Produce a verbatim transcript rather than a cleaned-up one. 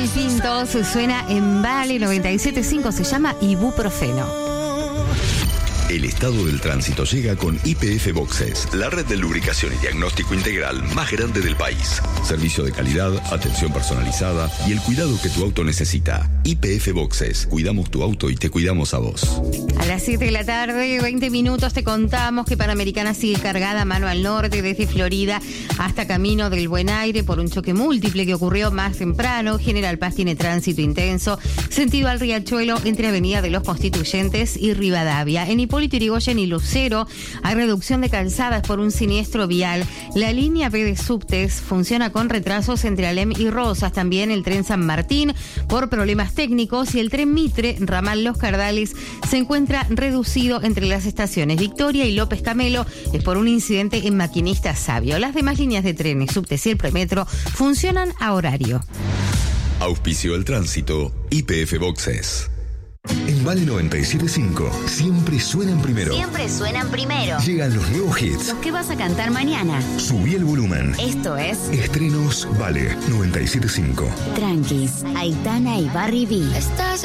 Abel Pintos suena en Vale noventa y siete punto cinco, se llama Ibuprofeno. El estado del tránsito llega con Y P F Boxes, la red de lubricación y diagnóstico integral más grande del país. Servicio de calidad, atención personalizada y el cuidado que tu auto necesita. Y P F Boxes, cuidamos tu auto y te cuidamos a vos. A las siete de la tarde, veinte minutos, te contamos que Panamericana sigue cargada mano al norte desde Florida hasta Camino del Buen Aire por un choque múltiple que ocurrió más temprano. General Paz tiene tránsito intenso, sentido al Riachuelo entre Avenida de los Constituyentes y Rivadavia. En Hipólito Yrigoyen y Lucero hay reducción de calzadas por un siniestro vial. La línea B de subtes funciona con retrasos entre Alem y Rosas. También el tren San Martín por problemas técnicos y el tren Mitre, ramal Los Cardales, se encuentra reducido entre las estaciones Victoria y López Camelo. Es por un incidente en Maquinista Sabio. Las demás líneas de trenes, subtes y el premetro funcionan a horario. Auspicio el tránsito, Y P F Boxes. En Vale noventa y siete punto cinco siempre suenan primero. Siempre suenan primero. Llegan los nuevos hits. Los que vas a cantar mañana. Subí el volumen. Esto es Estrenos Vale noventa y siete punto cinco. Tranquis, Aitana y Barry B. Estás